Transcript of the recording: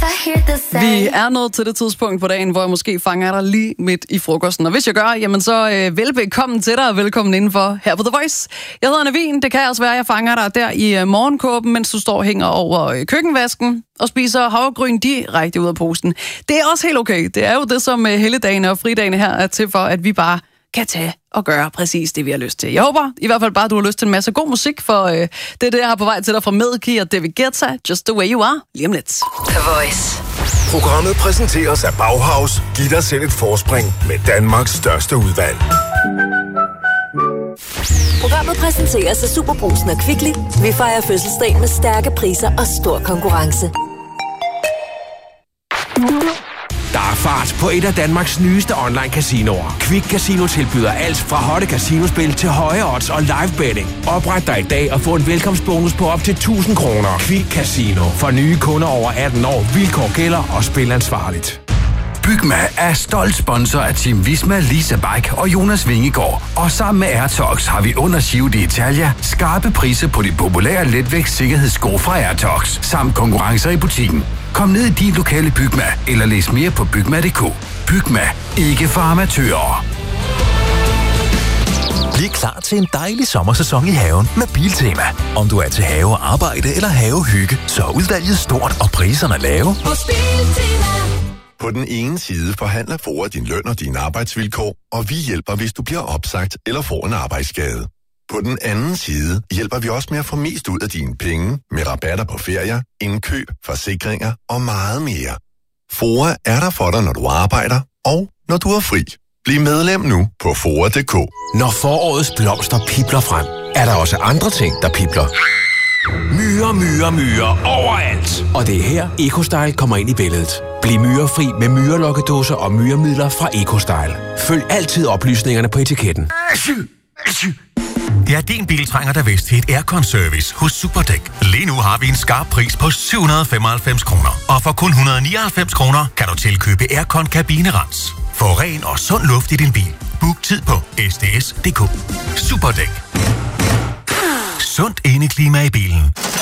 Vi er nået til det tidspunkt på dagen, hvor jeg måske fanger dig lige midt i frokosten. Og hvis jeg gør, jamen så velbekomme til dig og velkommen indenfor her på The Voice. Jeg hedder Navin. Det kan også være, at jeg fanger dig der i morgenkåben, mens du står og hænger over køkkenvasken og spiser havregryn direkte ud af posen. Det er også helt okay. Det er jo det, som helligdagene og fridagene her er til for, at vi bare kan tage og gøre præcis det, vi har lyst til. Jeg håber i hvert fald bare, at du har lyst til en masse god musik, for det er det, jeg har på vej til dig fra Medkey og David Guetta, Just the Way You Are, lige om lidt. The Voice. Programmet præsenteres af Bauhaus. Giv dig selv et forspring med Danmarks største udvalg. Programmet præsenteres af Superbrugsen og Kvickly. Vi fejrer fødselsdagen med stærke priser og stor konkurrence. Der er fart på et af Danmarks nyeste online-casinoer. Quick Casino tilbyder alt fra hotte casinospil til høje odds og live betting. Opret dig i dag og få en velkomstbonus på op til 1.000 kroner. Quick Casino. For nye kunder over 18 år. Vilkår gælder og spil ansvarligt. Bygma er stolt sponsor af Team Visma, Lisa Bike og Jonas Vingegaard. Og sammen med Airtox har vi under Giro d'Italia skarpe priser på de populære letvægts sikkerhedssko fra Airtox, samt konkurrencer i butikken. Kom ned i din lokale Bygma eller læs mere på bygma.dk. Bygma, ikke for amatører. Bliv klar til en dejlig sommersæson i haven med Biltema. Om du er til have og arbejde eller havehygge, så er udvalget stort og priserne lave. På den ene side forhandler FOA din løn og dine arbejdsvilkår, og vi hjælper, hvis du bliver opsagt eller får en arbejdsskade. På den anden side hjælper vi også med at få mest ud af dine penge med rabatter på ferier, indkøb, forsikringer og meget mere. FOA er der for dig, når du arbejder og når du er fri. Bliv medlem nu på FOA.dk. Når forårets blomster pipler frem, er der også andre ting, der pipler. Myrer overalt. Og det er her EcoStyle kommer ind i billedet. Bliv myrefri med myrelokkedåser og myremidler fra EcoStyle. Følg altid oplysningerne på etiketten. Det er din bil trænger der vist til et aircon-service hos Superdæk. Lige nu har vi en skarp pris på 795 kroner. Og for kun 199 kroner kan du tilkøbe aircon-kabinerens. Få ren og sund luft i din bil. Book tid på sds.dk. Superdæk. Sundt indeklima i bilen.